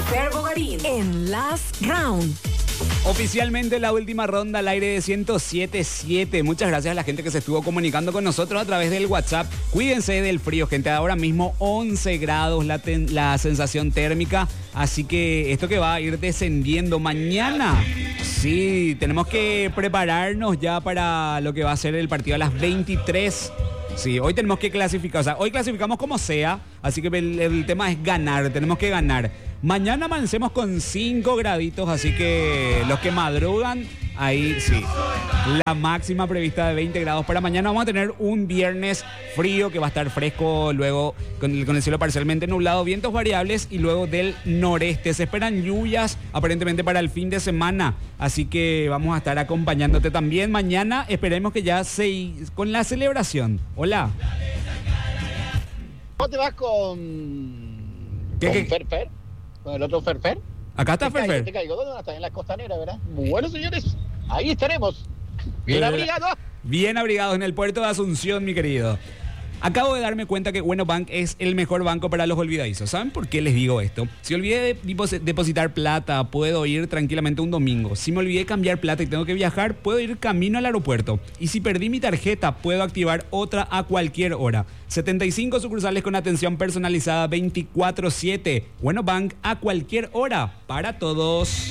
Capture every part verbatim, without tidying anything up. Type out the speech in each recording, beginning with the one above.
Fer Bogarín en Last Round. Oficialmente la última ronda al aire de ciento siete punto siete. Muchas gracias a la gente que se estuvo comunicando con nosotros a través del WhatsApp. Cuídense del frío, gente. Ahora mismo once grados la, ten, la sensación térmica. Así que esto que va a ir descendiendo mañana. Sí, tenemos que prepararnos ya para lo que va a ser el partido a las veintitrés. Sí, hoy tenemos que clasificar, o sea, hoy clasificamos como sea, así que el, el tema es ganar, tenemos que ganar. Mañana avancemos con cinco graditos, así que los que madrugan, ahí sí. La máxima prevista de veinte grados para mañana. Vamos a tener un viernes frío que va a estar fresco, luego con el, con el cielo parcialmente nublado, vientos variables y luego del noreste. Se esperan lluvias aparentemente para el fin de semana, así que vamos a estar acompañándote también. Mañana esperemos que ya se con la celebración. Hola. ¿Cómo te vas con, ¿Qué, con qué? Ferfer? ¿Con el otro Ferfer? Acá está Te caigo, Ferfer. te caigo. ¿Dónde está? En la costanera, ¿verdad? Muy bueno, señores. Ahí estaremos. Bien abrigados. Bien abrigados en el puerto de Asunción, mi querido. Acabo de darme cuenta que Bueno Bank es el mejor banco para los olvidadizos. ¿Saben por qué les digo esto? Si olvidé de depositar plata, puedo ir tranquilamente un domingo. Si me olvidé cambiar plata y tengo que viajar, puedo ir camino al aeropuerto. Y si perdí mi tarjeta, puedo activar otra a cualquier hora. setenta y cinco sucursales con atención personalizada veinticuatro siete. Bueno Bank a cualquier hora, para todos.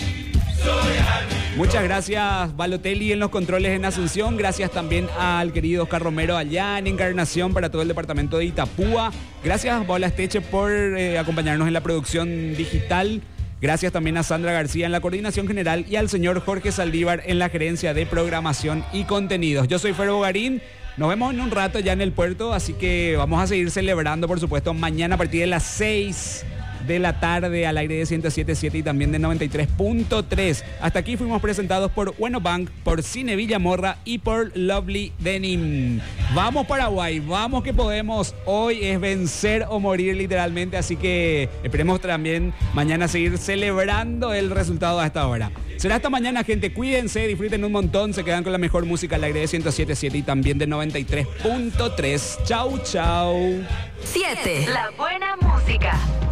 Muchas gracias Balotelli en los controles en Asunción. Gracias también al querido Oscar Romero allá en Encarnación para todo el departamento de Itapúa. Gracias Paula Esteche por eh, acompañarnos en la producción digital. Gracias también a Sandra García en la coordinación general y al señor Jorge Saldívar en la gerencia de programación y contenidos. Yo soy Fer Bogarín. Nos vemos en un rato ya en el puerto, así que vamos a seguir celebrando, por supuesto, mañana a partir de las seis de la tarde al aire de ciento siete punto siete y también de noventa y tres punto tres. Hasta aquí fuimos presentados por Bueno Bank, por Cine Villamorra y por Lovely Denim. Vamos Paraguay, vamos que podemos. Hoy es vencer o morir literalmente, así que esperemos también mañana seguir celebrando el resultado a esta hora. Será hasta mañana, gente. Cuídense, disfruten un montón. Se quedan con la mejor música al aire de ciento siete punto siete y también de noventa y tres punto tres. Chau, chau. siete. La buena música.